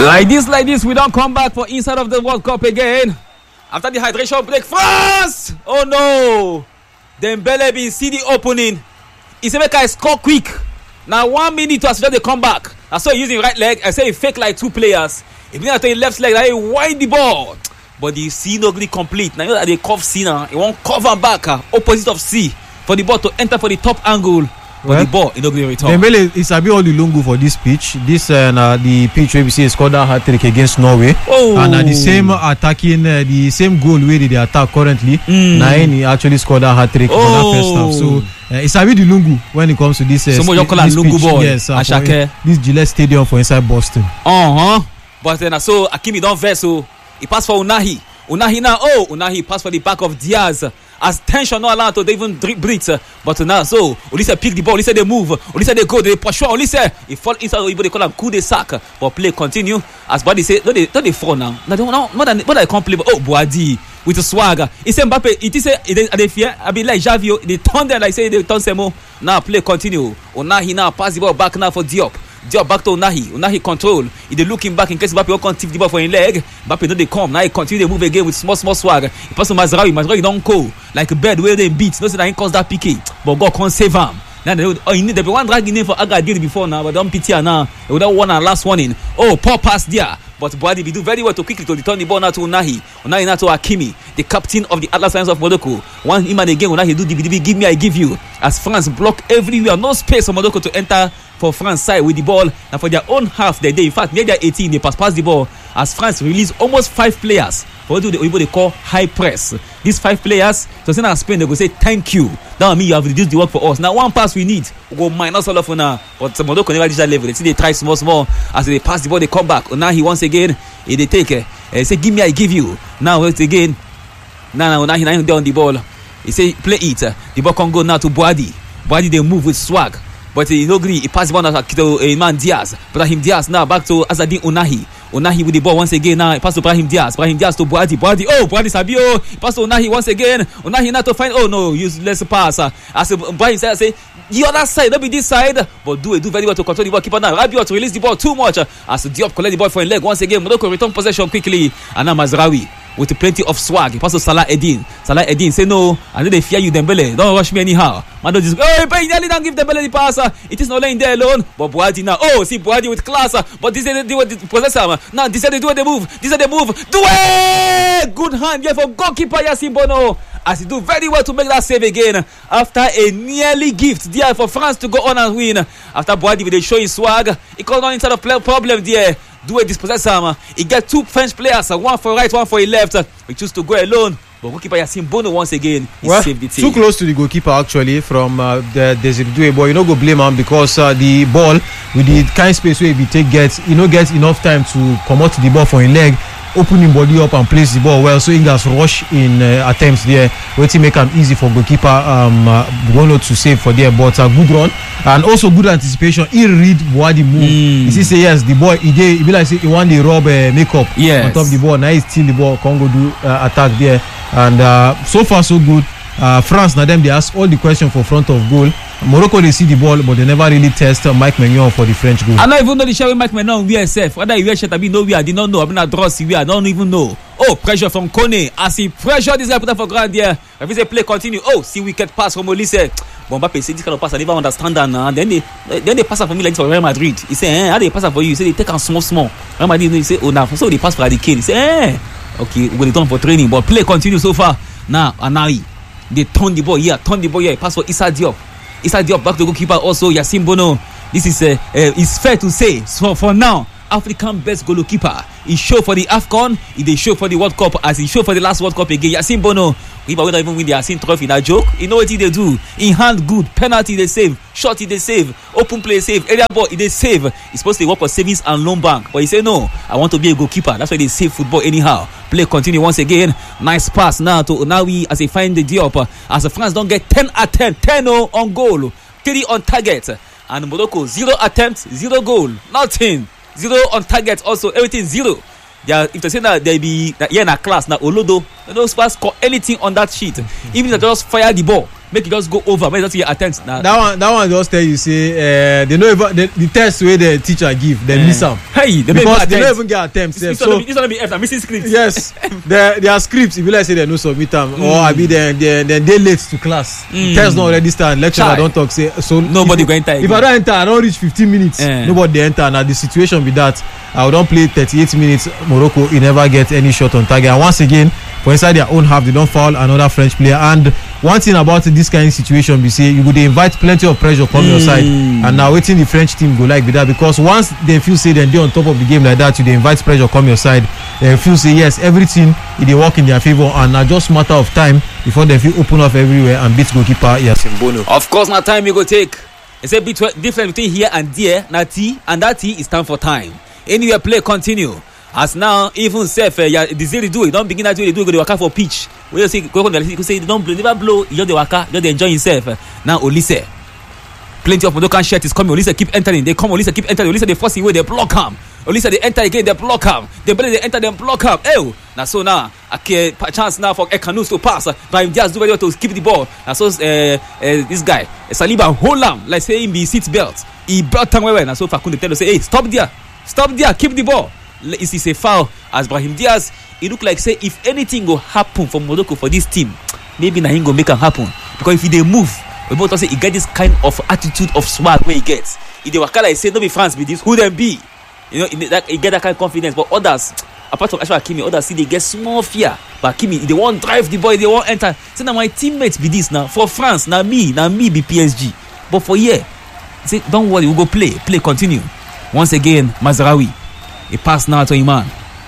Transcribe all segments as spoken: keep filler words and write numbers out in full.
Like this, like this, we don't come back for inside of the World Cup again. After the hydration break, France! Oh no! Dembele been see the opening. He said, make I score quick. Now one minute to assist they come back. I saw he using right leg. I say he fake like two players. He been after his left leg, like he wind the ball. But the C no really complete. Now you know that they cuff C now. He won't cover back uh, opposite of C for the ball to enter for the top angle. But well, the ball is not going to return. Dembele is a bit all the lungu for this pitch. This uh, uh, the pitch where we see scored a hat trick against Norway. Oh. And uh, the same attacking, uh, the same goal where they attack currently. Mm. Nine he actually scored a hat trick oh. for that first half. So uh, it's a bit the lungu when it comes to this. Uh, so st- you call this lungu pitch. ball. Yes, uh, for, this Gillette Stadium for inside Boston. Uh huh. But then uh, so Hakimi don't vex. So he passed for Unahi. Unahi now. Oh, Unahi passed for the back of Diaz. As tension not allowed to even breathe, but now so Olise pick the ball, Olise they move, Olise they go, they pursue, Olise he fall inside Oyibo, they call him coup de sac, but play continue. As body say, no they don't they fall now. Now they no more than more than can't play. Oh Boadi with the swagger. He say Mbappe, it is say they fear. I be like Javio, they turn them like say they turn Semo. Now play continue. Unahi now pass the ball back now for Diop. Diop back to Unahi. Unahi control. He they looking back in case Mbappe won't tip the ball for his leg. Mbappe no they come. Now he continue to move again with small small swag. He pass to Mazraoui. Mazraoui don't go like a bird where they beat. No say that he cause that pique. But God can't save him. Now they oh you need there be one dragging in for Agadir before now, but don't pity her now. They would have won our last warning. Oh poor pass there. But Boadi do very well to quickly to return the ball now to Unahi. Unahi now to Hakimi, the captain of the Atlas Lions of Morocco. One him and again Unahi do D B D B, give me I give you. As France block everywhere, no space for Morocco to enter for France side with the ball. And for their own half they day, in fact near their eighteen they pass pass the ball. As France release almost five players for what do they call high press. These five players, so send Spain they go say thank you. That will mean you have reduced the work for us. Now one pass we need, we go minus all of now. But Morocco never reach that level. They see they try small small as they pass the ball they come back. Now he once again he they take it. Uh, say give me I give you. Now once again. Now now now he now down the ball. He say play it. The ball can go now to Boadi. Boadi they move with swag. But he no agree. He passed the ball now to uh, man Diaz. Brahim Diaz now back to Azadin Unahi. Unahi with the ball once again now. He passed to Brahim Diaz. Brahim Diaz to Boadi. Boadi. Oh, Boadi Sabio. He passed to Unahi once again. Unahi now to find. Oh no, useless pass. As Brahim said, say the other side, not be this side. But do it do very well to control the ball. Keeper now. Rabiot to release the ball too much. As Diop collect the ball for a leg once again. Morocco return possession quickly. And now Mazraoui with plenty of swag. He passes to Salah Eddin. Salah Eddin say no. I know they fear you, Dembele. Don't rush me anyhow. Man don't just go. Oh, he nearly don't give Dembele the pass. It is not laying there alone. But Boadi now. Oh, see Boadi with class. But this is the, the, the possessor. Now this is the do the move. This is the move. Do it. Good hand here for goalkeeper Yassine Bono. As he do very well to make that save again. After a nearly gift there for France to go on and win. After Boadi with a showing swag. He called on inside of play problem there. Do a dispossessor. He get two French players, one for right, one for his left. He choose to go alone. But goalkeeper Yassine Bono once again he well, saved the team. Too close to the goalkeeper actually from uh, the Desiree Doué, but you know go blame him because uh, the ball with the kind space where he take gets, you know gets enough time to come out the ball for his leg, open him body up and place the ball well. So he has rush in uh, attempts there, waiting make him easy for goalkeeper um uh, Bono to save for there. But a uh, good run and also good anticipation. He read Boadi move. Mm. He see say yes, the boy he did, he be like say he want the rub uh, makeup yes. on top of the ball. Now he steal the ball, Congo do uh, attack there. And uh, so far so good. Uh, France now them they ask all the question for front of goal. Morocco they see the ball but they never really test uh, Mike Maignan for the French goal. I don't even know the shot Mike Maignan wear self. Whether he wear shirt I mean no we I did not know. I mean I draw see we I don't even know. Oh pressure from Kone as he pressure this guy put up for ground there. If he say play continue. Oh see wicked pass from Olise. But Mbappe say this kind of pass I never understand that now. Then they then they pass it for me like this for Real Madrid. He say eh how they pass it for you? He say they take a small small. Real Madrid he say oh now so they pass for the Kane. He say eh okay we're done for training but play continue so far. Now Anayi they turn the ball here turn the ball here pass for Issa Diop. Issa Diop back to goalkeeper also Yassine Bono. This is uh, uh, it's fair to say so for now African best goalkeeper. He show for the AFCON, he they show for the World Cup as he show for the last World Cup again. Yassine Bono, if I don't even win the Yassine Trophy, that joke. You know what he they do? In hand good, penalty they save, shot he they save, open play save, area ball he they save. He's supposed to work for savings and loan bank, but he say no, I want to be a goalkeeper. That's why they save football anyhow. Play continue once again. Nice pass now to Unahi as he find the Diop. As the France don't get ten at ten, ten on goal, three on target, and Morocco zero attempts, zero goal, nothing. Zero on target also, everything zero. They are, if they say that they be that here in a class now Olodo, they don't score anything on that sheet. Even if they just fire the ball, make it just go over. Make it just your attempt. Nah. That one, that one just tell you say uh, they know even the, the test where the teacher give, they uh, miss them. Hey, they because they don't even get attempts. This so is gonna be F. Missing scripts. Yes, there there are scripts. If you like say they no submit them, mm. or I be then they they they late to class. Mm. Test not already start. Lecture I don't talk. Say so. Nobody if, go enter. If I don't enter, I don't reach fifteen minutes. Uh. Nobody they enter. Now the situation be that I don't play thirty-eight minutes. Morocco, he never get any shot on target. And once again, for inside their own half, they don't foul another French player. And one thing about this kind of situation, we say you would invite plenty of pressure come mm. your side. And now waiting the French team go like with that, because once they feel say then they on top of the game like that, you they invite pressure come your side. They feel say yes, everything they work in their favor, and now just matter of time before they feel open up everywhere and beat goalkeeper Yassine Bono. Of course, now time you go take. It's a bit different between here and there. Now T and that T is time for time. Anywhere play continue. As now, even self, uh, yeah, the zero do it. Don't begin that way. They do go the waka for pitch. We just say, go on the you say, don't blow, never blow. You just the waka, you just enjoy yourself. Now, Olise, plenty of Moroccan shirt is coming. Olise keep entering. They come. Olise keep entering. Olise they force away. They block him. Olise they enter again. They block him. They they enter. They block him. Oh, now so now, a chance now for Ekanus to pass. Brahim Diaz do very well to keep the ball. Now so, uh, uh, this guy Saliba hold him like say him be seat belt. He belt him well. Now so Fakunde tell us say, hey, stop there, stop there, keep the ball. This is a foul as Brahim Diaz. It look like say if anything go happen for Morocco for this team, maybe na him go make it happen, because if they move, we both say he get this kind of attitude of swag where he gets. If they were like say no be France be this, who them be? You know, in that he get that kind of confidence. But others, apart from Achraf Hakimi, others see they get small fear. But Hakimi, they won't drive the boy, they won't enter. Say now my teammates be this now for France, now me, now me be P S G. But for here, say don't worry, we'll go play, play continue. Once again, Mazraoui. He pass now to Iman.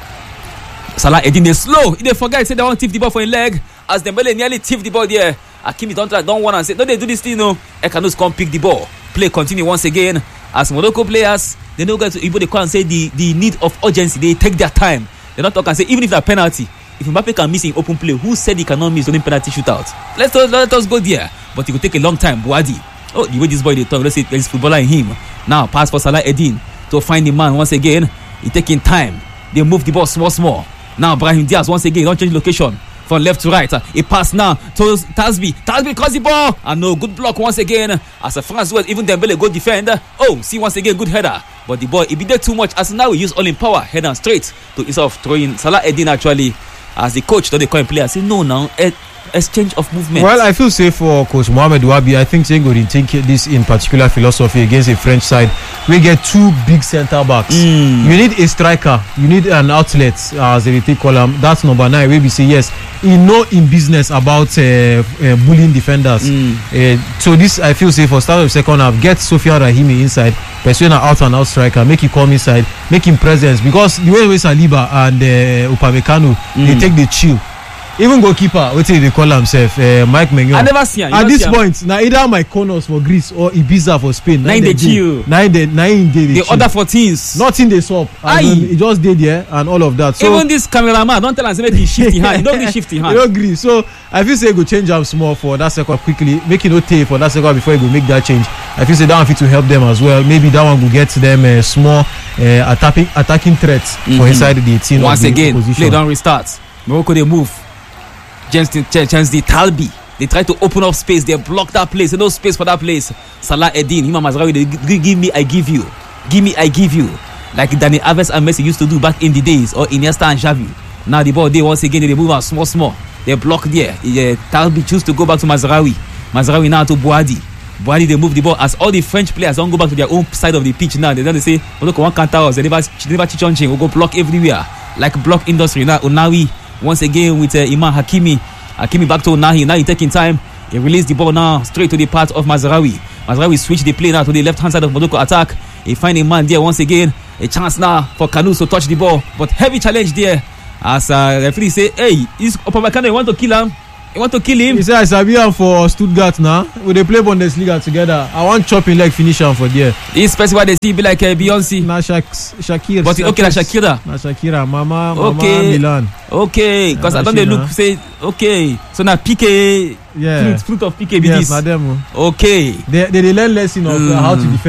Salah Eddin is slow. He they forget say they want to tip the ball for a leg. As Dembele nearly tip the ball there. Hakimi don't try, don't want to say no. They do this thing no. Ekanus come pick the ball. Play continue once again. As Morocco players, they don't get to Ibo. They come and say the the need of urgency. They take their time. They don't talk and say even if that penalty, if Mbappe can miss in open play, who said he cannot miss during penalty shootout? Let's let us go there. But it will take a long time. Bouadi. Oh, the way this boy they talk. Let's say there's footballer in him. Now pass for Salah Eddin to find the man once again. He taking time. They move the ball small, small. Now Brahim Diaz once again don't change location from left to right. He pass now to Tasbi. Tasbi cross the ball and no good block once again. As a France was even Dembele go defend. Oh, see once again good header. But the ball it be there too much. As now we use all in power head and straight to instead of throwing Salah Eddin actually. As the coach don't they call him player. Say no now. Ed, exchange of movement. Well, I feel safe for Coach Mohamed Wabi. I think Sengo didn't take this in particular philosophy against a French side. We get two big centre backs. Mm. You need a striker. You need an outlet, uh, as they call him. That's number nine. Where we say yes, he know in business about uh, uh, bullying defenders. Mm. Uh, so this I feel safe for start of second half. Get Sofiane Rahimi inside. Pursue an out and out striker. Make him come inside. Make him presence, because the way we Saliba and uh, Upamecano mm. they take the chill. Even goalkeeper, what they call himself, uh, Mike Maignan. I never see him. At this point, now either my corners for Greece or Ibiza for Spain. Nine they chill. Nine they nine they the other fourteens. Nothing they swap. He just did there and all of that. So even this cameraman, don't tell us make he shift hand. He don't really shift hand. You don't agree. So I feel say go change him small for that second quickly. Make it no take for that second before he go make that change. I feel say that one fit to help them as well. Maybe that one will get them a uh, small uh, attacking attacking threats mm-hmm. for inside the eighteen. Once of the again, opposition. play don't restart. Morocco they move. Chance the Talbi. They try to open up space. They block that place. There's no space for that place. Salah Eddin, Imam Mazraoui, they give me, I give you. Give me, I give you. Like Dani Alves and Messi used to do back in the days, or Iniesta and Xavi. Now the ball, they once again, they move out small, small. They block there. Yeah, Talbi choose to go back to Mazraoui. Mazraoui now to Bouadi. Bouadi, they move the ball. As all the French players don't go back to their own side of the pitch now, they don't say, look, one counter us. They never, they never teach on chain. We'll go block everywhere. Like block industry. Now, Unawi. Once again with uh, Iman Hakimi. Hakimi back to Unahi. Now he's taking time. He released the ball now straight to the part of Mazraoui. Mazraoui switch the play now to the left hand side of Morocco attack. He find a man there once again. A chance now for Kanous to touch the ball. But heavy challenge there. As uh, referee say, hey, is Upamecano, you want to kill him? You want to kill him? He said, I sabi him for Stuttgart now. We they play Bundesliga together. I want chopping like finish him for there. This person why they see be like uh, Beyonce. Na Shak Shakira. But okay, na Shakira. Na Shakira. Mama, okay. Mama Milan. Okay, because yeah, I don't they look say okay. So now Piqué, yeah. fruit, fruit of Piqué be yes, this. Madam. Okay. They they, they learn lesson of mm. uh, how to defend.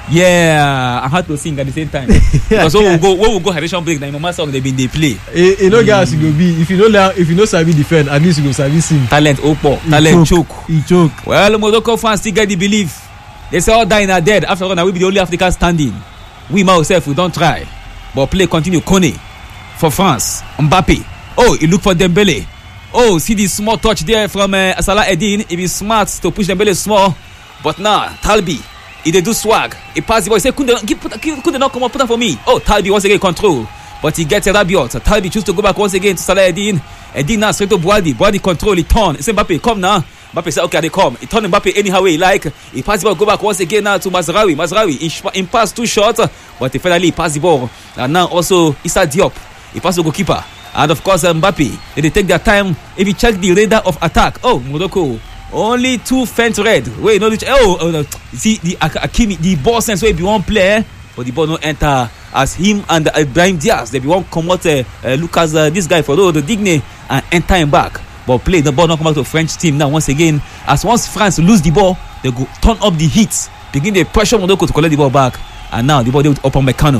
Yeah, I had to sing at the same time. Because when we go, when we go hydration break, the normal song they been they play. You you know, guys, you go be if you know learn, if you know sabi defend, at least you go sabi sing. Talent opo, talent choke. He choke. Well, Morocco fans still get the belief. They say all dying are dead. After all, now we be the only African standing. We ourselves, we don't try, but play continue. Kone for France, Mbappe. Oh, he look for Dembele. Oh, see the small touch there from uh, Salah Eddin. He be smart to push Dembele small, but now Talbi. He they do swag. He pass the ball. He say, couldn't could not come up, put that for me. Oh, Talbi once again control, but he gets a Rabiot. Talbi choose to go back once again to Salah Eddin. Eddin now straight to Boadi. Boadi control. He turn. He say, Mbappe, come now. Mbappe say, okay, they come. He turn Mbappe anyhow way he like. He pass the ball, go back once again now to Mazraoui. Mazraoui, he, he pass too short, but he finally pass the ball. And now also Issa Diop. He pass the goalkeeper. And of course, Mbappe. They take their time. If you check the radar of attack, oh, Morocco. Only two fence red. Wait, no, oh, oh no. See the Hakimi, the ball sense where be one player, but the ball no enter as him and uh, Brahim Diaz. They be one come out, uh, uh, Lucas, uh, this guy for the Digne and enter him back. But play the ball not come out to French team now once again. As once France lose the ball, they go turn up the heat, begin the pressure Morocco to collect the ball back, and now the ball they with Upamecano.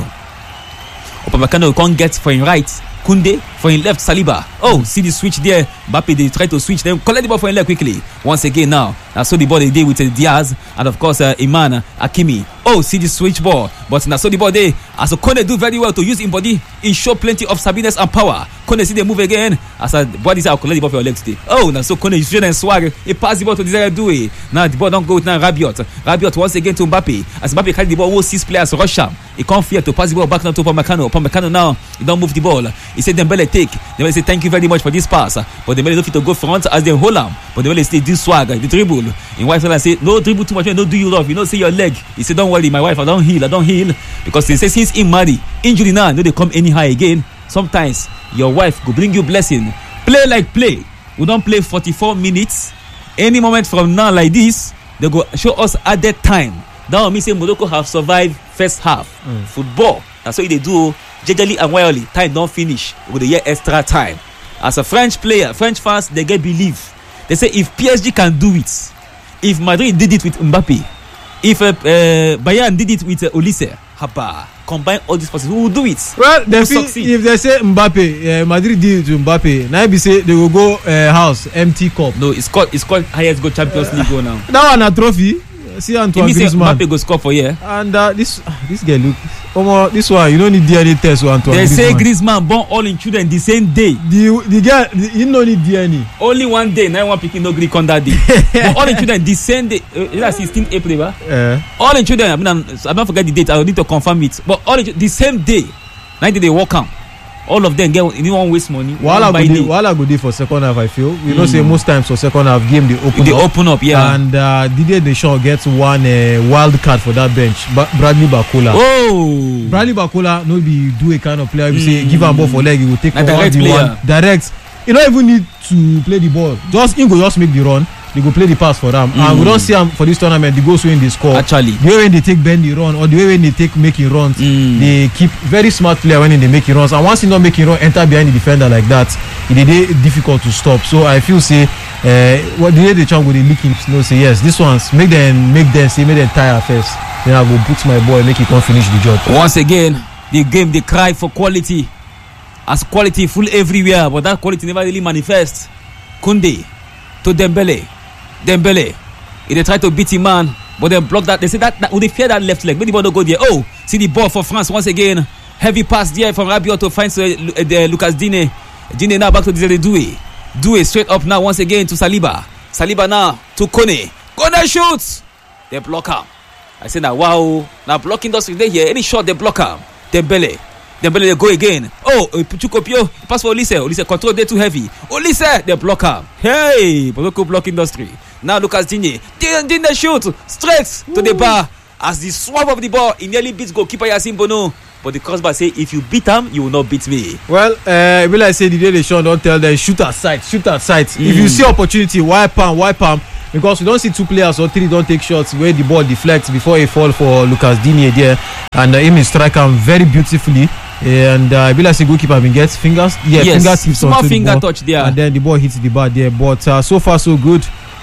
Upamecano can't get for him right. Koundé for him left, Saliba. Oh, see the switch there. Mbappe they try to switch them, collect the ball for him left quickly. Once again now, now so the ball they did with uh, Diaz and of course uh, Iman uh, Hakimi. Oh, see the switch ball, but now so the ball they as a Kone do very well to use him body. He show plenty of sabiness and power. Kone see they move again as a body say I'll collect the ball for your legs today. Oh, now so Kone straight and swag. He pass the ball to Desire Doué. Now the ball don't go with now Rabiot. Rabiot once again to Mbappe. As Mbappe carry the ball, all six players rush him. He can't fear to pass the ball back now to Upamecano. Upamecano now he don't move the ball. He said Dembele take. Dembele say thank you very much for this pass. But Dembele don't fit to go front as they hold him. But Dembele still do swag, the dribble. In White Solar say no dribble too much, no do you love. You know say your leg. He said don't worry, my wife, I don't heal, I don't heal. Because they say since he married, injury now, no they come anyhow again. Sometimes your wife go bring you blessing. Play like play. We don't play forty-four minutes. Any moment from now like this, they go show us added time. That means say Morocco have survived first half. Mm. Football. That's what they do. Jejely and wildly. Time don't finish. With a year extra time. As a French player, French fans, they get belief. They say if P S G can do it, if Madrid did it with Mbappe, if uh, uh, Bayern did it with uh, Olise, Haba, combine all these forces, who will do it? Well, they feel, if they say Mbappe, uh, Madrid did it to Mbappe, now be say they will go uh, house empty cup. No, it's called it's called highest go Champions League go now. That one a trophy. See Antoine Griezmann. Mbappe go score for here. And uh, this this guy look, um, this one you don't need D N A test for Antoine. They Griezmann. say Griezmann born all in children the same day. The the guy you don't need D N A. Only one day, now one picking no Greek on that day. But all in children the same day. Uh, that's sixteenth April, right? Uh, all in children. I mean, I don't forget the date. I need to confirm it. But all in, the same day, night they walk out. All of them get anyone waste money. While I go there, while I go there for second half, I feel you mm. know say most times for second half game they open they up. open up, yeah. And uh, Didier Deschamps gets one uh, wild card for that bench. Ba- Bradley Bakola. Oh, Bradley Bakola no be do a kind of player. You mm. say give him ball for leg, he will take one direct one direct. You don't even need to play the ball. Just he go just make the run. They go play the pass for them. Mm. And we don't see them for this tournament. The goals when they score. Actually, the way when they take bend the run or the way when they take making runs, mm. they keep very smart player when they making runs. And once they not making run, enter behind the defender like that, it is difficult to stop. So I feel say, uh, what the way they try with the leaking, you know, say yes, this one's make them make them say make them tire first. Then I go put my boy, make he come finish the job. Once again, the game they cry for quality, as quality full everywhere, but that quality never really manifests. Koundé to Dembele. Dembele, they try to beat him man, but they block that. They say that, that would they fear that left leg? Maybe the ball don't go there. Oh, see the ball for France once again. Heavy pass there from Rabiot to find uh, uh, Lucas Digne. Digne now back to Desire Doué. Doué straight up now once again to Saliba. Saliba now to Kone. Kone shoots. They block him. I say now wow. Now blocking those they here. Any shot they block him. Dembele. Dembele they go again. Oh, Chukopio pass for Olise. Olise control they too heavy. Olise they block him. Hey, Morocco block industry. Now Lucas Digne. Digne shoot straight to the bar as the swap of the ball. He nearly beats goalkeeper Yassine Bono. But the crossbar say if you beat him, you will not beat me. Well, uh, will I say the day they show don't tell them shoot at sight, shoot at sight. Mm. If you see opportunity, wipe him, wipe him. Because we don't see two players or three don't take shots where the ball deflects before a fall for Lucas Digne there, and uh, him strike him very beautifully. And I uh, like a goalkeeper been gets fingers, yeah, yes. fingertips small onto finger the ball, touch there, and then the ball hits the bar there. But uh, so far so good.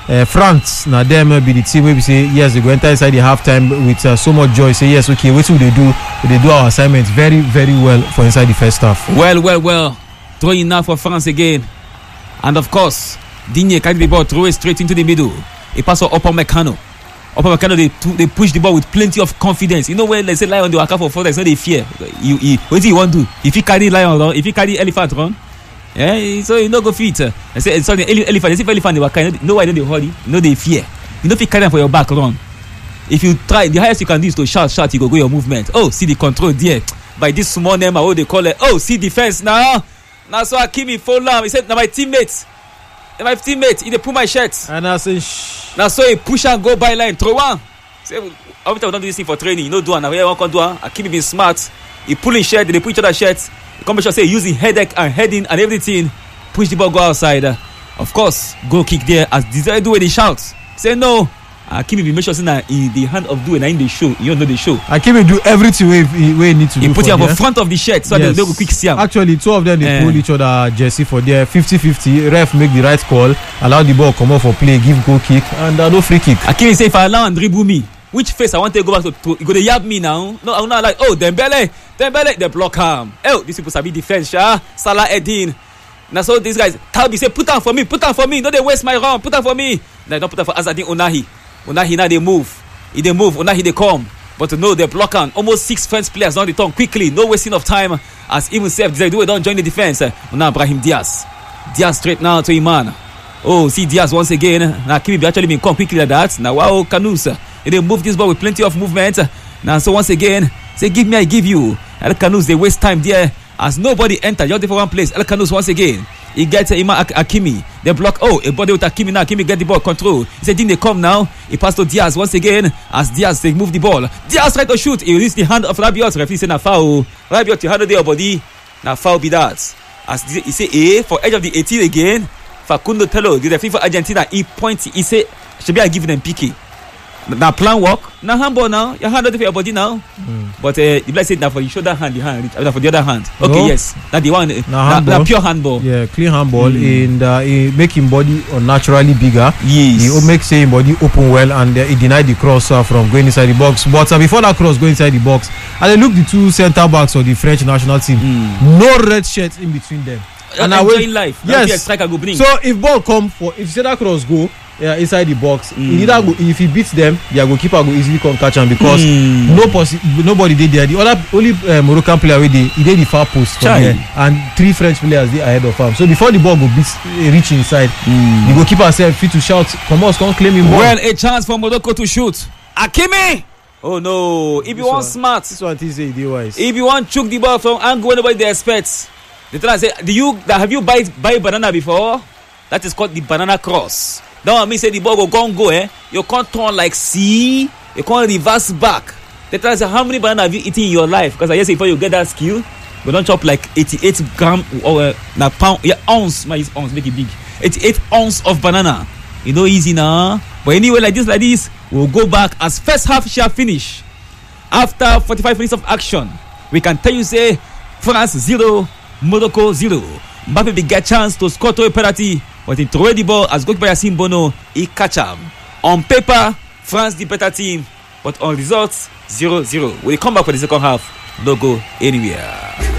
uh, France now them uh, be the team where we say yes they go enter inside the halftime with uh, so much joy. Say yes, okay, what will they do? They do our assignment very very well for inside the first half. Well, well, well. Throwing now for France again, and of course, Digne carry the ball, throw it straight into the middle. A pass for Upamecano. Upamecano they they push the ball with plenty of confidence. You know when they say lion they waka for four, there's no they fear. You, you what do you want to do? If you carry lion run, if you carry elephant run. Yeah, so you no go fit. I say sorry, elephant. They say elephant they waka. No why don't they hurry? No they fear. You know if you carry them for your back run. If you try, the highest you can do is to shout, shout. You go go your movement. Oh, see the control there by this small name. What they call it? Oh, see defense now. Now so Hakimi fall down. He said, "Now my teammates, now my teammates, he they pull my shirt." And I say, shh. Now so he push and go by line, throw one. Say, every time we don't do this thing for training, you know, do one. Now where one can do one. Hakimi being smart. He pulling shirt. They pull each other shirts. Come sure say using headache and heading and everything, push the ball go outside. Uh, of course, goal kick there as Desire do when he shouts. Say no. Hakimi be make sure say na in the hand of doing in the show. You know the show. Hakimi do everything where where he need to he do. He put it him in front of the shirt so yes. they go quick see him. Actually, two of them they uh, pull each other jersey for there. fifty-fifty. Ref make the right call, allow the ball come off for play, give goal kick, and uh, no free kick. Hakimi say if I allow and dribble me, which face I want to go back to? to you go to yab me now? No, I'm not like oh Dembele. Dembele, they block him. Oh, these people sabi defense, Sha. Salah Edin. Now so these guys, Talbi say, put on for me, put on for me. No, they waste my round. Put on for me. They don't put on for Azadin Unahi. Unahi now they move. If they move, Unahi they come. But no, they block on. Almost six French players on the turn quickly. No wasting of time. As even Sef they do it, don't join the defense. Now Brahim Diaz. Diaz straight now to Iman. Oh, see Diaz once again. Now Kimi be actually been come quickly like that. Now wow, Kanousa. They move this ball with plenty of movement. Now so once again, say give me, I give you. El Kanous they waste time there as nobody enter just for one place. El Kanous once again he gets uh, Ima Ak- Hakimi. They block. Oh, a body with Hakimi now. Hakimi get the ball control. He said, "Didn't they come now?" He passed to Diaz once again as Diaz they move the ball. Diaz try to shoot. He released the hand of Rabiot. Referee say na foul. Rabiot you handle your body. Now foul be that. As he say A for edge of the eighteen again. Facundo Tello the referee for Argentina. He points. He say should be I give them P K. Now plan work. Now handball now. You handle for your body now. Mm. But uh, the black said now for you shoulder hand, the hand, I mean, for the other hand. Okay, no. Yes. Now the one, now nah, pure handball. Yeah, clean handball. Mm. And uh, he make him body unnaturally bigger. Yes. He make say him body open well, and uh, he denied the cross uh, from going inside the box. But uh, before that cross go inside the box, and they look the two centre backs of the French national team. Mm. No red shirts in between them. And enjoying life. Yes. Striker go bring. So if ball come for if center cross go. Yeah, inside the box. Mm. Either go, if he beats them, their goalkeeper go easily come catch him because mm. no possi- nobody did there. The other only uh, Moroccan player we did, he did the far post from there, and three French players did ahead of him. So before the ball go beat, uh, reach inside, mm. the goalkeeper said fit to shout, "Come on, come claim him." Well, a chance for Morocco to shoot. Hakimi. Oh no! If you want smart, this one is a wise. If you want choke the ball from angle nobody they expect, they try to say, "Do you have you buy buy banana before?" That is called the banana cross. That means say the ball go go go eh. You can't turn like C. You can't reverse back. They tell us how many banana have you eaten in your life? Because I guess before you get that skill, you don't chop like eighty-eight gram or uh, na pound, yeah, ounce. My ounce make it big. eighty-eight ounce of banana. You know easy now. But anyway, like this, like this, we'll go back as first half shall finish. After forty-five minutes of action, we can tell you say France zero, Morocco zero. Mbappe will get chance to score to a penalty. But he throw the ball as goalkeeper Yassine Bono, he catch him. On paper, France the better team, but on results, zero zero. When they come back for the second half, no go anywhere.